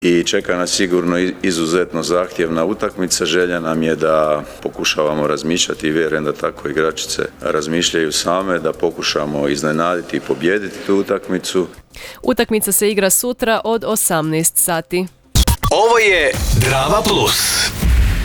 i čeka nas sigurno izuzetno zahtjevna utakmica. Želja nam je da pokušavamo razmišljati i vjerujem da tako igračice razmišljaju same, da pokušamo iznenaditi i pobijediti tu utakmicu. Utakmica se igra sutra od 18 sati. Ovo je Drama Plus.